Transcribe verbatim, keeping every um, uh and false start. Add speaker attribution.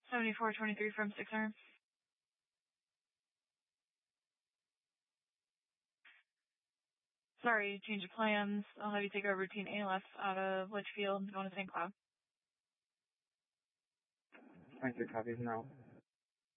Speaker 1: seventy-four twenty-three from six arm. Sorry, change of plans. I'll have you take our routine A L F out of Litchfield, going to Saint Cloud.
Speaker 2: twenty-three copies now.